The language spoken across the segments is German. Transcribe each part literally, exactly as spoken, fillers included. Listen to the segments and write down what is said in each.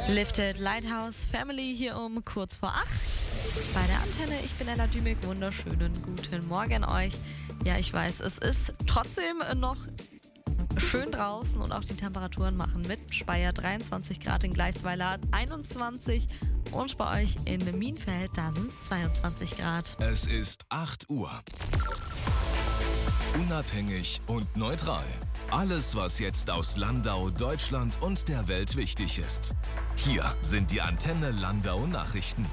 Lifted Lighthouse Family hier um kurz vor acht bei der Antenne. Ich bin Ella Dümig. Wunderschönen guten Morgen euch. Ja, ich weiß, es ist trotzdem noch schön draußen und auch die Temperaturen machen mit. Speyer dreiundzwanzig Grad, in Gleisweiler einundzwanzig und bei euch in Mienfeld, da sind es zweiundzwanzig Grad. Es ist acht Uhr. Unabhängig und neutral. Alles, was jetzt aus Landau, Deutschland und der Welt wichtig ist. Hier sind die Antenne Landau Nachrichten.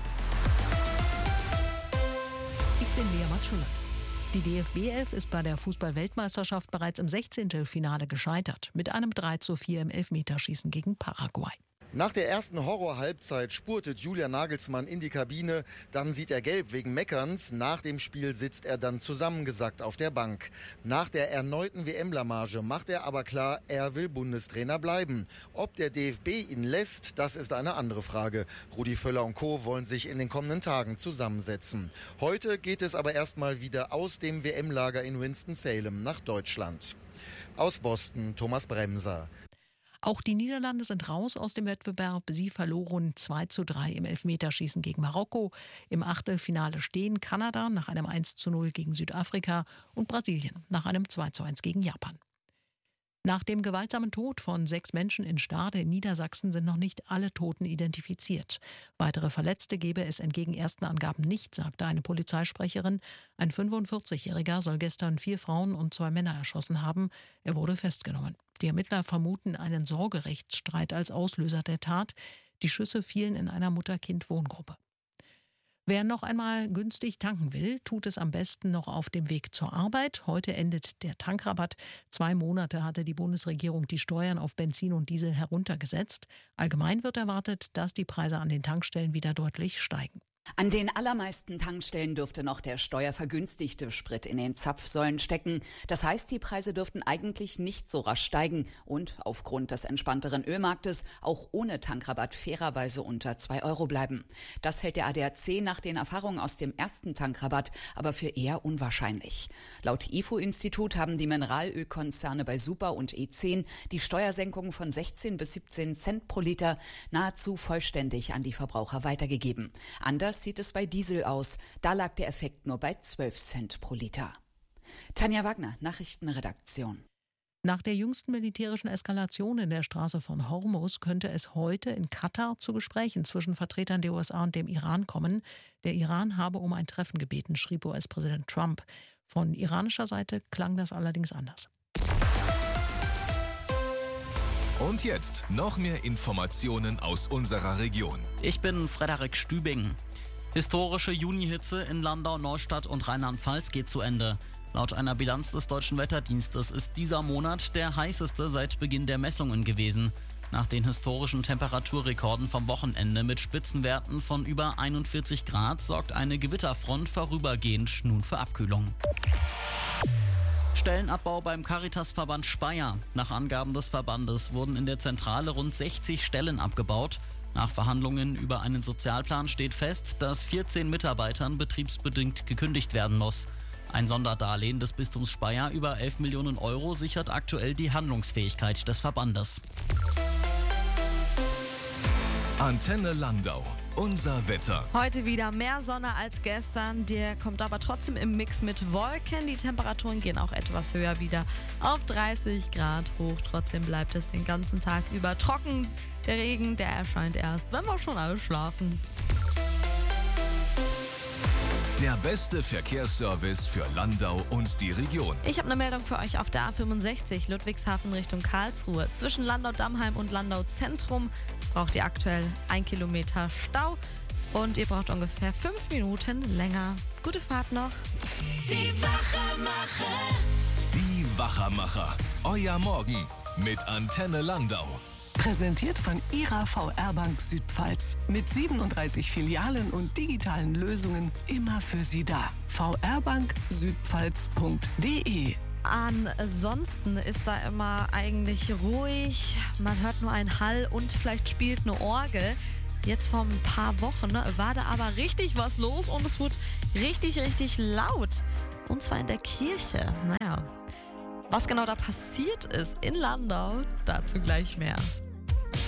Ich bin Lea Matschula. Die D F B elf ist bei der Fußball-Weltmeisterschaft bereits im Sechzehntelfinale gescheitert. Mit einem drei zu vier im Elfmeterschießen gegen Paraguay. Nach der ersten Horror-Halbzeit spurtet Julian Nagelsmann in die Kabine. Dann sieht er gelb wegen Meckerns. Nach dem Spiel sitzt er dann zusammengesackt auf der Bank. Nach der erneuten W M-Blamage macht er aber klar, er will Bundestrainer bleiben. Ob der D F B ihn lässt, das ist eine andere Frage. Rudi Völler und Co. wollen sich in den kommenden Tagen zusammensetzen. Heute geht es aber erstmal wieder aus dem W M-Lager in Winston-Salem nach Deutschland. Aus Boston, Thomas Bremser. Auch die Niederlande sind raus aus dem Wettbewerb. Sie verloren zwei zu drei im Elfmeterschießen gegen Marokko. Im Achtelfinale stehen Kanada nach einem eins zu null gegen Südafrika und Brasilien nach einem zwei zu eins gegen Japan. Nach dem gewaltsamen Tod von sechs Menschen in Stade in Niedersachsen sind noch nicht alle Toten identifiziert. Weitere Verletzte gebe es entgegen ersten Angaben nicht, sagte eine Polizeisprecherin. Ein fünfundvierzigjähriger soll gestern vier Frauen und zwei Männer erschossen haben. Er wurde festgenommen. Die Ermittler vermuten einen Sorgerechtsstreit als Auslöser der Tat. Die Schüsse fielen in einer Mutter-Kind-Wohngruppe. Wer noch einmal günstig tanken will, tut es am besten noch auf dem Weg zur Arbeit. Heute endet der Tankrabatt. Zwei Monate hatte die Bundesregierung die Steuern auf Benzin und Diesel heruntergesetzt. Allgemein wird erwartet, dass die Preise an den Tankstellen wieder deutlich steigen. An den allermeisten Tankstellen dürfte noch der steuervergünstigte Sprit in den Zapfsäulen stecken. Das heißt, die Preise dürften eigentlich nicht so rasch steigen und aufgrund des entspannteren Ölmarktes auch ohne Tankrabatt fairerweise unter zwei Euro bleiben. Das hält der A D A C nach den Erfahrungen aus dem ersten Tankrabatt aber für eher unwahrscheinlich. Laut I F O-Institut haben die Mineralölkonzerne bei Super und E zehn die Steuersenkung von sechzehn bis siebzehn Cent pro Liter nahezu vollständig an die Verbraucher weitergegeben. Anders sieht es bei Diesel aus. Da lag der Effekt nur bei zwölf Cent pro Liter. Tanja Wagner, Nachrichtenredaktion. Nach der jüngsten militärischen Eskalation in der Straße von Hormuz könnte es heute in Katar zu Gesprächen zwischen Vertretern der U S A und dem Iran kommen. Der Iran habe um ein Treffen gebeten, schrieb U S-Präsident Trump. Von iranischer Seite klang das allerdings anders. Und jetzt noch mehr Informationen aus unserer Region. Ich bin Frederik Stübing. Historische Junihitze in Landau, Neustadt und Rheinland-Pfalz geht zu Ende. Laut einer Bilanz des Deutschen Wetterdienstes ist dieser Monat der heißeste seit Beginn der Messungen gewesen. Nach den historischen Temperaturrekorden vom Wochenende mit Spitzenwerten von über einundvierzig Grad sorgt eine Gewitterfront vorübergehend nun für Abkühlung. Stellenabbau beim Caritasverband Speyer. Nach Angaben des Verbandes wurden in der Zentrale rund sechzig Stellen abgebaut. Nach Verhandlungen über einen Sozialplan steht fest, dass vierzehn Mitarbeitern betriebsbedingt gekündigt werden muss. Ein Sonderdarlehen des Bistums Speyer über elf Millionen Euro sichert aktuell die Handlungsfähigkeit des Verbandes. Antenne Landau. Unser Wetter. Heute wieder mehr Sonne als gestern. Der kommt aber trotzdem im Mix mit Wolken. Die Temperaturen gehen auch etwas höher wieder auf dreißig Grad hoch. Trotzdem bleibt es den ganzen Tag über trocken. Der Regen, der erscheint erst, wenn wir schon alle schlafen. Der beste Verkehrsservice für Landau und die Region. Ich habe eine Meldung für euch auf der A fünfundsechzig Ludwigshafen Richtung Karlsruhe. Zwischen Landau-Dammheim und Landau-Zentrum braucht ihr aktuell ein Kilometer Stau und ihr braucht ungefähr fünf Minuten länger. Gute Fahrt noch. Die Wachermacher. Die Wachermacher. Euer Morgen mit Antenne Landau. Präsentiert von Ihrer V R Bank Südpfalz. Mit siebenunddreißig Filialen und digitalen Lösungen immer für Sie da. v r bank südpfalz punkt d e. Ansonsten ist da immer eigentlich ruhig. Man hört nur einen Hall und vielleicht spielt eine Orgel. Jetzt vor ein paar Wochen war da aber richtig was los und es wurde richtig, richtig laut. Und zwar in der Kirche. Naja, was genau da passiert ist in Landau, dazu gleich mehr.